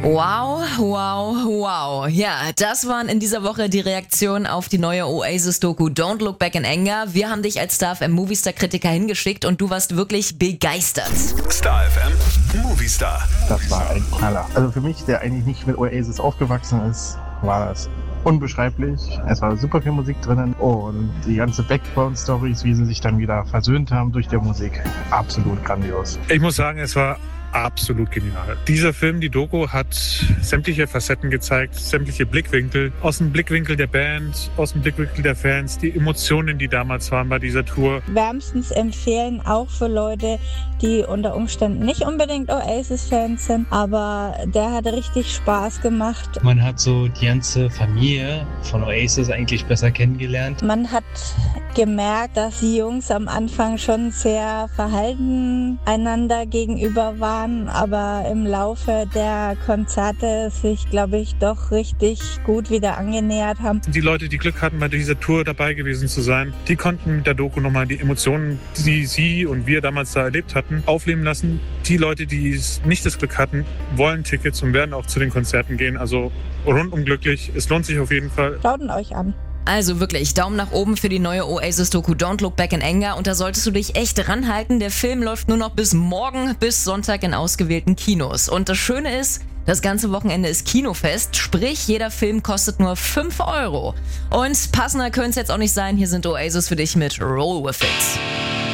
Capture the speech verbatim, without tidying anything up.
Wow, wow, wow. Ja, das waren in dieser Woche die Reaktionen auf die neue Oasis-Doku Don't Look Back in Anger. Wir haben dich als Star F M Movistar-Kritiker hingeschickt und du warst wirklich begeistert. Star F M Movistar. Das war ein Knaller. Also für mich, der eigentlich nicht mit Oasis aufgewachsen ist, war das unbeschreiblich. Es war super viel Musik drinnen und die ganze Background-Stories, wie sie sich dann wieder versöhnt haben durch die Musik, absolut grandios. Ich muss sagen, es war absolut genial. Dieser Film, die Doku, hat sämtliche Facetten gezeigt, sämtliche Blickwinkel. Aus dem Blickwinkel der Band, aus dem Blickwinkel der Fans, die Emotionen, die damals waren bei dieser Tour. Wärmstens empfehlen, auch für Leute, die unter Umständen nicht unbedingt Oasis-Fans sind, aber der hat richtig Spaß gemacht. Man hat so die ganze Familie von Oasis eigentlich besser kennengelernt. Man hat gemerkt, dass die Jungs am Anfang schon sehr verhalten einander gegenüber waren, aber im Laufe der Konzerte sich, glaube ich, doch richtig gut wieder angenähert haben. Die Leute, die Glück hatten, bei dieser Tour dabei gewesen zu sein, die konnten mit der Doku nochmal die Emotionen, die sie und wir damals da erlebt hatten, aufleben lassen. Die Leute, die nicht das Glück hatten, wollen Tickets und werden auch zu den Konzerten gehen. Also rundum glücklich. Es lohnt sich auf jeden Fall. Schaut ihn euch an. Also wirklich, Daumen nach oben für die neue Oasis-Doku Don't Look Back in Anger und da solltest du dich echt ranhalten. Der Film läuft nur noch bis morgen, bis Sonntag in ausgewählten Kinos. Und das Schöne ist, das ganze Wochenende ist Kinofest, sprich jeder Film kostet nur fünf Euro. Und passender könnte es jetzt auch nicht sein, hier sind Oasis für dich mit Roll With It.